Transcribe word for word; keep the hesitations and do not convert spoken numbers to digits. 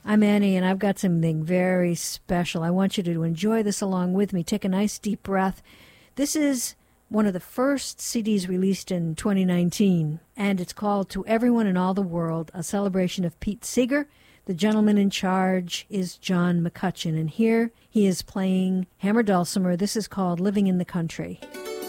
I'm Annie, and I've got something very special. I want you to enjoy this along with me. Take a nice deep breath. This is one of the first C Ds released in twenty nineteen, and it's called To Everyone in All the World, a celebration of Pete Seeger. The gentleman in charge is John McCutcheon, and here he is playing hammer dulcimer. This is called Living in the Country.